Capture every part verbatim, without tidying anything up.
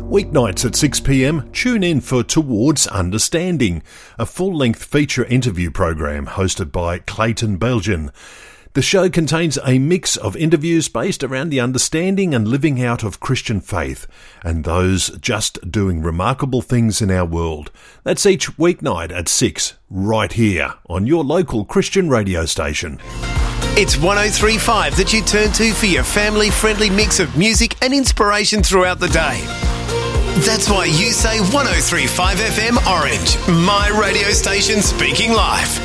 Weeknights at six p m, tune in for Towards Understanding, a full-length feature interview program hosted by Clayton Belgian. The show contains a mix of interviews based around the understanding and living out of Christian faith and those just doing remarkable things in our world. That's each weeknight at six, right here on your local Christian radio station. It's one oh three point five that you turn to for your family-friendly mix of music and inspiration throughout the day. That's why you say one oh three point five F M Orange, my radio station speaking life.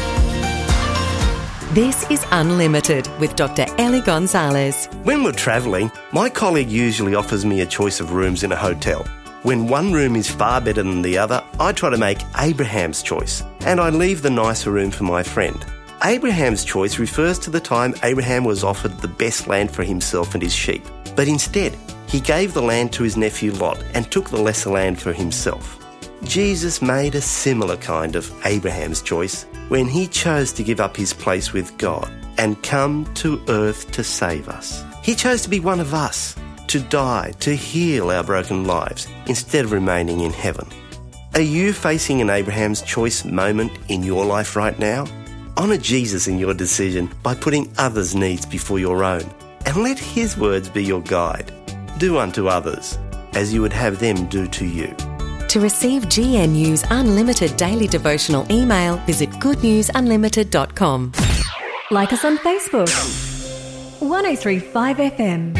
This is Unlimited with Doctor Ellie Gonzalez. When we're travelling, my colleague usually offers me a choice of rooms in a hotel. When one room is far better than the other, I try to make Abraham's choice, and I leave the nicer room for my friend. Abraham's choice refers to the time Abraham was offered the best land for himself and his sheep, but instead, he gave the land to his nephew Lot and took the lesser land for himself. Jesus made a similar kind of Abraham's choice when he chose to give up his place with God and come to earth to save us. He chose to be one of us, to die, to heal our broken lives, instead of remaining in heaven. Are you facing an Abraham's choice moment in your life right now? Honour Jesus in your decision by putting others' needs before your own, and let his words be your guide. Do unto others as you would have them do to you. To receive G N U's unlimited daily devotional email, visit good news unlimited dot com. Like us on Facebook. one oh three point five F M.